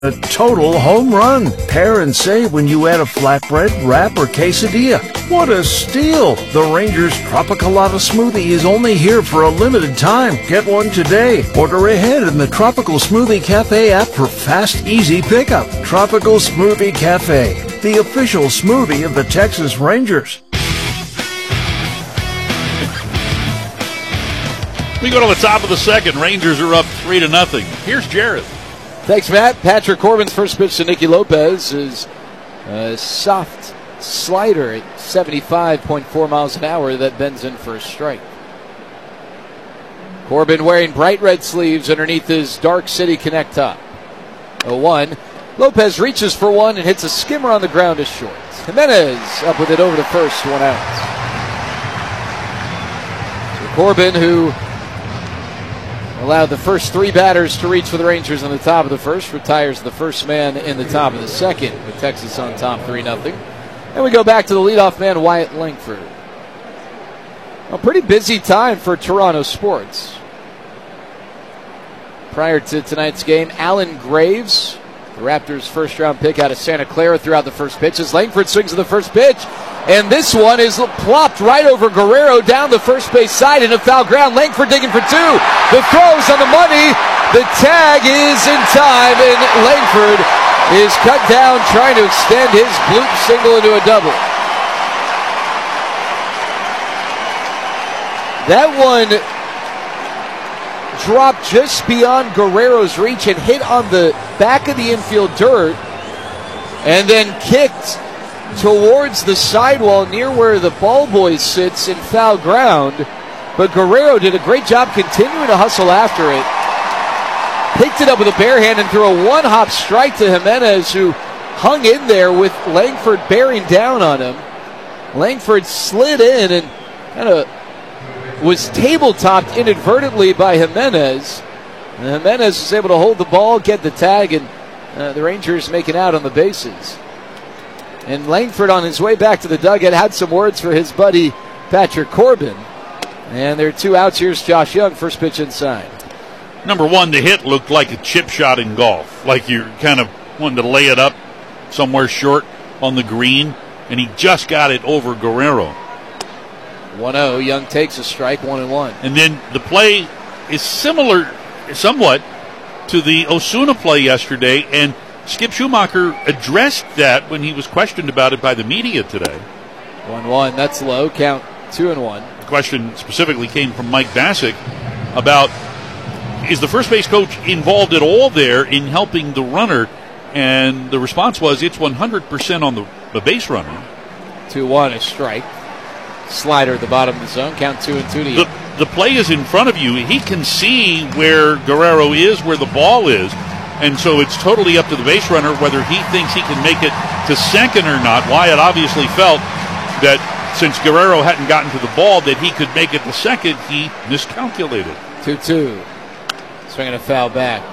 A total home run. Pair and save when you add a flatbread, wrap, or quesadilla. What a steal! The Rangers Tropicalata Smoothie is only here for a limited time. Get one today. Order ahead in the Tropical Smoothie Cafe app for fast, easy pickup. Tropical Smoothie Cafe, the official smoothie of the Texas Rangers. We go to the top of the second. Rangers are up 3-0. Here's Jared. Thanks, Matt. Patrick Corbin's first pitch to Nicky Lopez is a soft slider at 75.4 miles an hour that bends in for a strike. Corbin wearing bright red sleeves underneath his Dark City Connect top. 0-1. Lopez reaches for one and hits a skimmer on the ground to short. Jimenez up with it over to first, 1 out. So Corbin, who allowed the first 3 batters to reach for the Rangers in the top of the first, retires the first man in the top of the second, with Texas on top 3-0. And we go back to the leadoff man, Wyatt Langford. A pretty busy time for Toronto sports. Prior to tonight's game, Alan Graves, the Raptors' first-round pick out of Santa Clara, threw out the first pitch as Langford swings to the first pitch. And this one is plopped right over Guerrero down the first base side into foul ground. Langford digging for 2. The throw's on the money. The tag is in time, and Langford is cut down trying to extend his bloop single into a double. That one dropped just beyond Guerrero's reach and hit on the back of the infield dirt and then kicked towards the sidewall near where the ball boy sits in foul ground. But Guerrero did a great job continuing to hustle after it. Picked it up with a bare hand and threw a one-hop strike to Jimenez, who hung in there with Langford bearing down on him. Langford slid in and kind of was table-topped inadvertently by Jimenez. And Jimenez was able to hold the ball, get the tag, and the Rangers making out on the bases. And Langford, on his way back to the dugout, had some words for his buddy Patrick Corbin. And there are 2 outs. Here's Josh Young, first pitch inside. Number one, the hit looked like a chip shot in golf. Like you're kind of wanting to lay it up somewhere short on the green. And he just got it over Guerrero. 1-0. Young takes a strike, 1-1. And then the play is similar somewhat to the Osuna play yesterday. And Skip Schumacher addressed that when he was questioned about it by the media today. 1-1, that's low. Count 2-1. The question specifically came from Mike Bassick about, is the first base coach involved at all there in helping the runner? And the response was, it's 100% on the base runner. 2-1, a strike. Slider at the bottom of the zone. Count 2-2 to you. The play is in front of you. He can see where Guerrero is, where the ball is. And so it's totally up to the base runner whether he thinks he can make it to second or not. Wyatt obviously felt that since Guerrero hadn't gotten to the ball that he could make it to second. He miscalculated. 2-2. Swinging a foul back.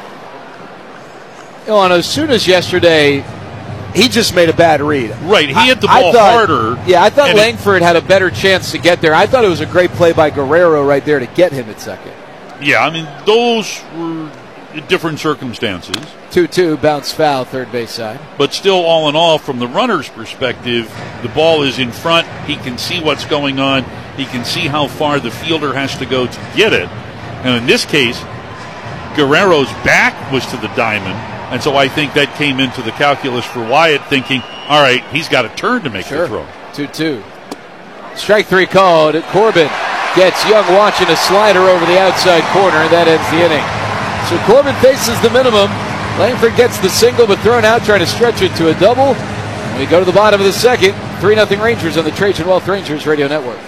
You know, on Osuna's yesterday, he just made a bad read. Right, he hit the ball harder. Yeah, I thought Langford had a better chance to get there. I thought it was a great play by Guerrero right there to get him at second. Yeah, I mean, those were different circumstances. 2-2, bounce foul, third base side. But still, all in all, from the runner's perspective, the ball is in front. He can see what's going on. He can see how far the fielder has to go to get it. And in this case, Guerrero's back was to the diamond. And so I think that came into the calculus for Wyatt, thinking, all right, he's got to turn to make the throw. 2-2. Strike 3 called. Corbin gets Young watching a slider over the outside corner. That ends the inning. So Corbin faces the minimum. Langford gets the single, but thrown out, trying to stretch it to a double. And we go to the bottom of the second. 3-0 Rangers on the Trajan Wealth Rangers Radio Network.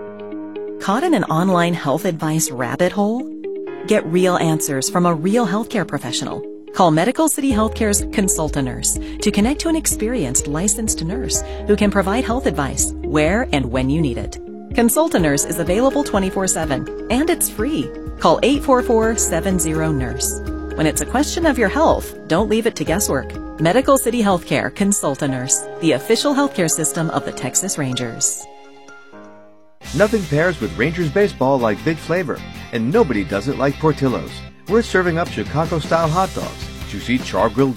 Caught in an online health advice rabbit hole? Get real answers from a real healthcare professional. Call Medical City Healthcare's Consultant Nurse to connect to an experienced licensed nurse who can provide health advice where and when you need it. Consultant Nurse is available 24/7 and it's free. Call 844-70-NURSE. When it's a question of your health, don't leave it to guesswork. Medical City Healthcare Consultant Nurse, the official healthcare system of the Texas Rangers. Nothing pairs with Rangers baseball like Big Flavor, and nobody does it like Portillo's. We're serving up Chicago-style hot dogs, to see char grilled